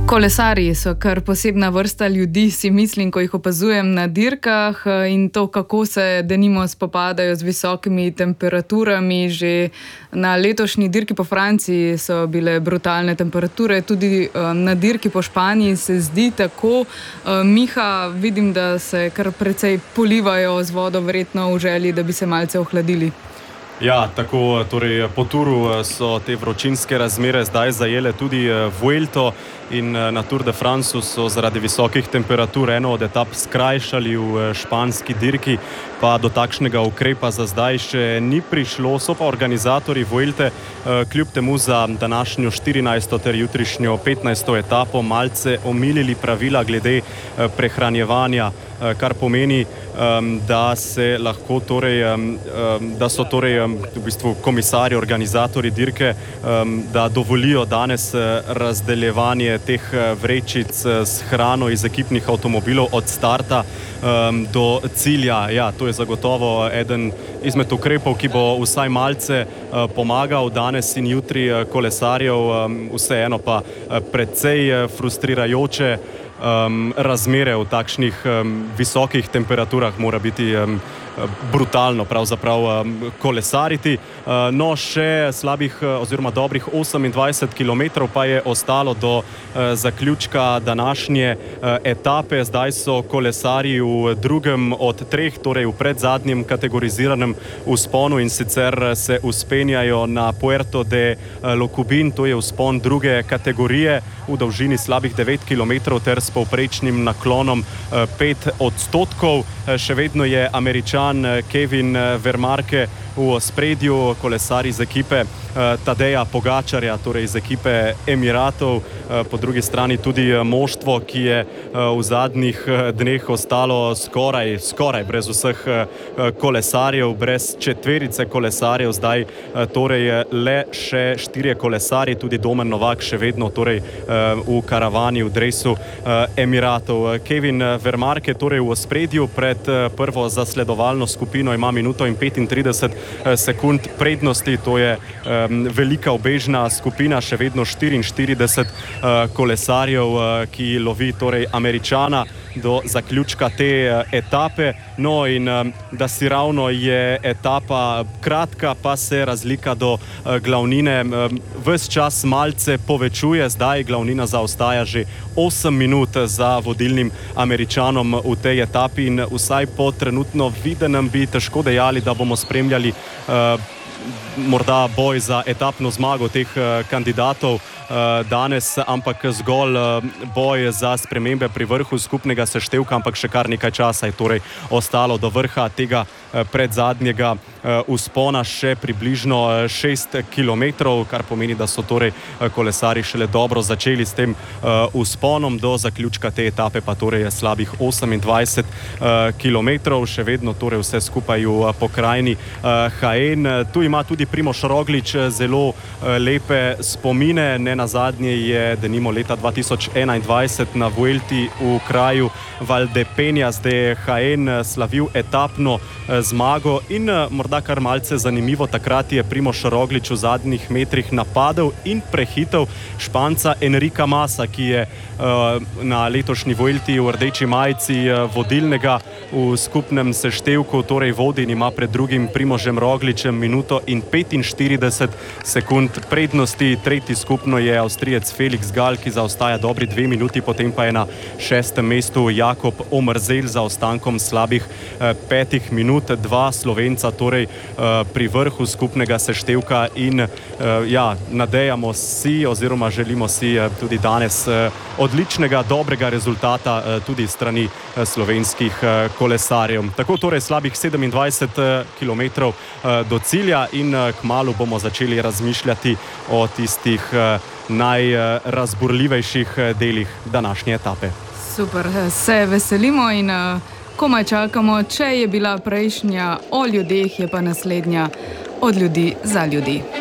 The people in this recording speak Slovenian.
Kolesarji so kar posebna vrsta ljudi, si mislim, ko jih opazujem na dirkah, in to, kako se denimo spopadajo z visokimi temperaturami. Že na letošnji dirki po Franciji so bile brutalne temperature, tudi na dirki po Španiji se zdi tako. Miha, vidim, da se kar precej polivajo z vodo, verjetno v želji, da bi se malce ohladili. Ja, tako, torej po Touru so te vročinske razmere zdaj zajele tudi Vuelto in na Tour de France so zaradi visokih temperatur eno od etap skrajšali v španski dirki, pa do takšnega ukrepa za zdaj še ni prišlo. So pa organizatorji Vuelte kljub temu za današnjo 14. ter jutrišnjo 15. etapo malce omilili pravila glede prehranjevanja, kar pomeni, da se lahko da so v bistvu komisarji, organizatorji dirke, da dovolijo danes razdeljevanje teh vrečic s hrano iz ekipnih avtomobilov od starta do cilja. Ja, to je zagotovo eden izmed ukrepov, ki bo vsaj malce pomagal danes in jutri kolesarjev, vseeno pa precej frustrirajoče razmere v takšnih visokih temperaturah mora biti brutalno pravzaprav kolesariti. No, še slabih oziroma dobrih 28 km pa je ostalo do zaključka današnje etape. Zdaj so kolesarji v drugem od treh, torej v predzadnjem kategoriziranem vzponu, in sicer se vzpenjajo na Puerto de Locubin, to je vzpon druge kategorije v dolžini slabih 9 km ter s povprečnim naklonom 5 odstotkov. Še vedno je Američan Kevin Vermarke v ospredju, kolesar iz ekipe Tadeja Pogačarja, torej iz ekipe Emiratov. Po drugi strani tudi moštvo, ki je v zadnjih dneh ostalo skoraj brez vseh kolesarjev, brez četverice kolesarjev, zdaj torej le še 4 kolesarji, tudi Domen Novak še vedno torej v karavani, v dresu Emiratov. Kevin Vermarke torej v ospredju, pred prvo zasledovalno skupino ima minuto in 35 sekund prednosti, to je velika ubežna skupina, še vedno 44 kolesarjev, ki lovi torej Američana do zaključka te etape. No, in da si ravno je etapa kratka, pa se razlika do glavnine ves čas malce povečuje. Zdaj glavnina zaostaja že 8 minut za vodilnim Američanom v tej etapi in vsaj po trenutno videnem bi težko dejali, da bomo spremljali morda boj za etapno zmago teh kandidatov danes, ampak zgolj boj za spremembe pri vrhu skupnega seštevka, ampak še kar nekaj časa je torej ostalo do vrha tega predzadnjega vzpona, še približno 6 km, kar pomeni, da so torej kolesari šele dobro začeli s tem vzponom, do zaključka te etape pa torej slabih 28 km, še vedno torej vse skupaj v pokrajini Jaén. Tu ima tudi Primož Roglič zelo lepe spomine. Nenazadnje je denimo leta 2021 na Vuelti v kraju Valdepeñas de Jaén slavil etapno zmago in morda kar malce zanimivo, takrat je Primož Roglič v zadnjih metrih napadel in prehitel Španca Enrika Masa, ki je na letošnji Vuelti v rdeči majici vodilnega v skupnem seštevku, torej vodi in ima pred drugim Primožem Rogličem minuto in 45 sekund prednosti. Tretji skupno je Avstrijec Felix Gall, ki zaostaja dobri 2 minuti, potem pa je na 6. mestu Jakob Omerzel za ostankom slabih 5 minut. 2 Slovenca torej pri vrhu skupnega seštevka in ja, nadejamo si oziroma želimo si tudi danes odličnega, dobrega rezultata tudi strani slovenskih kolesarjev. Tako torej slabih 27 km do cilja in kmalu bomo začeli razmišljati o tistih najrazburljivejših delih današnje etape. Super, se veselimo in komaj čakamo. Če je bila prejšnja o ljudeh, je pa naslednja od ljudi za ljudi.